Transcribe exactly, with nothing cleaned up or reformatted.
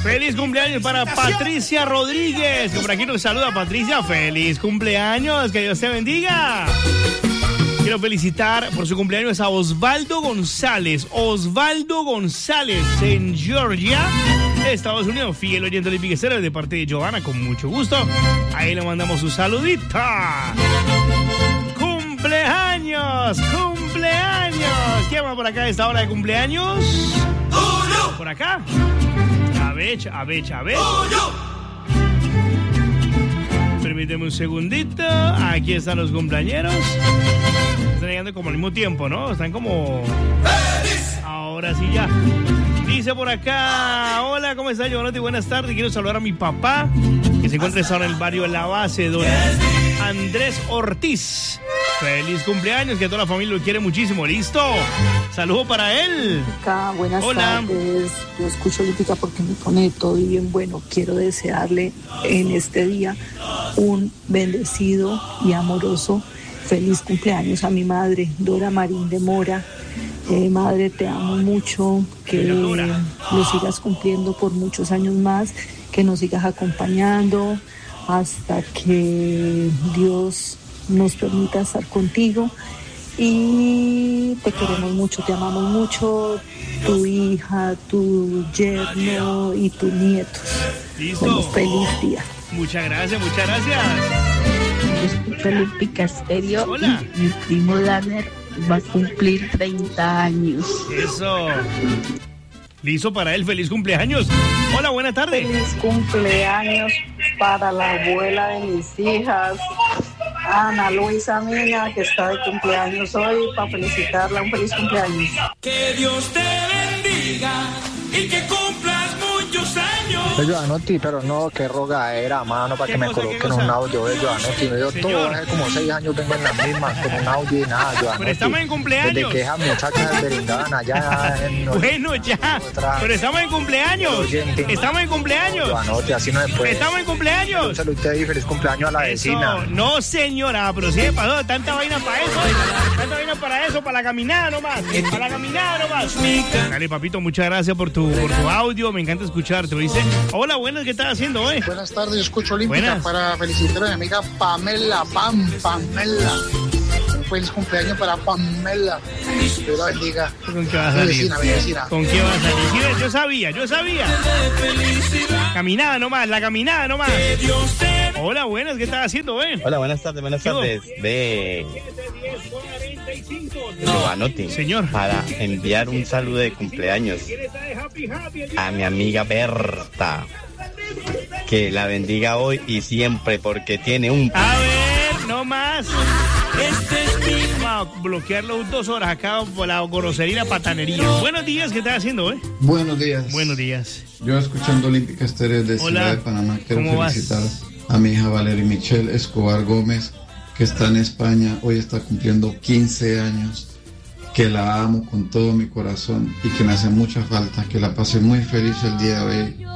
Feliz cumpleaños para Patricia Rodríguez, que por aquí nos saluda. Patricia, feliz cumpleaños, que Dios te bendiga. Quiero felicitar por su cumpleaños a Osvaldo González. Osvaldo González en Georgia, Estados Unidos. Fiel oyente de Olímpica de parte de Giovanna, con mucho gusto. Ahí le mandamos un saludito. ¡Cumpleaños! ¡Cumpleaños! ¿Quién va por acá a esta hora de cumpleaños? ¿Por acá? A ver, a ver, a ver. Permíteme un segundito. Aquí están los cumpleañeros. Están llegando como al mismo tiempo, ¿no? Están como... Ahora sí ya. Dice por acá: hola, ¿cómo está, Giovanotti? Buenas tardes. Quiero saludar a mi papá, que se encuentra ahora en el barrio La Base, don Andrés Ortiz. Feliz cumpleaños, que toda la familia lo quiere muchísimo. ¿Listo? Saludo para él. Olímpica, buenas Hola. tardes. Yo escucho Olímpica porque me pone todo y bien bueno. Quiero desearle en este día un bendecido y amoroso feliz cumpleaños a mi madre, Dora Marín de Mora. Eh, madre, te amo mucho, que lo sigas cumpliendo por muchos años más, que nos sigas acompañando hasta que Dios nos permita estar contigo, y te queremos mucho, te amamos mucho, tu hija, tu yerno y tus nietos. Listo. Bueno, feliz día. Muchas gracias, muchas gracias. Yo escucho Olímpica Estéreo. Hola. Y mi primo Danner va a cumplir treinta años. Eso. Listo para él, feliz cumpleaños. Hola, buenas tardes. Feliz cumpleaños para la abuela de mis hijas, Ana Luisa Mina, que está de cumpleaños hoy, para felicitarla. Un feliz cumpleaños. Que Dios te bendiga y que cumplas muchos años. Giovanotti, pero no, que rogadera, mano, para ¿Qué que me cosa, qué coloquen cosa? un audio de Giovanotti. Yo Señor. todo, hace como seis años vengo en las mismas, con un audio y nada, Giovanotti. Pero estamos en cumpleaños. Desde que esas muchachas se brindaban allá en... Bueno, ya. Pero estamos en cumpleaños. Oyente. Estamos en cumpleaños. Giovanotti, así no se puede. Estamos en cumpleaños. Un saludo a usted y feliz cumpleaños a la Eso, vecina. no, señora, pero sí me pasó tanta vaina para eso, tanta vaina para eso, para la caminada nomás, para la caminada nomás. Dale, papito, muchas gracias por tu, por tu audio, me encanta escucharte, ¿oíste? Hola, buenas, ¿qué estás haciendo hoy? Buenas tardes, yo escucho Olímpica Buenas. para felicitar a mi amiga Pamela, Pam, Pamela. Un feliz cumpleaños para Pamela. Dios la bendiga. ¿Con qué vas a Mi salir? vecina, mi vecina. ¿Con qué vas a salir? Sí, ves, yo sabía, yo sabía. Caminada nomás, la caminada nomás. Hola, buenas, ¿qué estás haciendo hoy? Hola, buenas tardes, buenas ¿Qué hubo? tardes. Ve, Giovanotti, Señor. para enviar un saludo de cumpleaños a mi amiga Berta. Que la bendiga hoy y siempre, porque tiene un... A ver, no más. Este es mi... Vamos a bloquearlo dos horas acá por la grosería y la patanería. Buenos días, ¿qué estás haciendo hoy? Buenos días. Buenos días. Yo escuchando Olímpica Estéreo de Hola. Ciudad de Panamá, quiero ¿Cómo vas? felicitar a mi hija Valeria Michelle Escobar Gómez, que está en España, hoy está cumpliendo quince años, que la amo con todo mi corazón y que me hace mucha falta, que la pase muy feliz el día de hoy